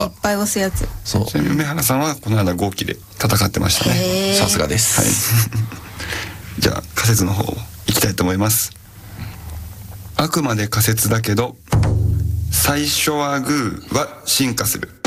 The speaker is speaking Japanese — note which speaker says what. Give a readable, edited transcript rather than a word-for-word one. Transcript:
Speaker 1: いっぱい押すやつ。
Speaker 2: そう。
Speaker 3: ちなみに梅原さんはこの間号機で戦ってましたね。
Speaker 2: さすがです。
Speaker 3: じゃあ仮説の方いきたいと思います。あくまで仮説だけど最初はグーは進化する。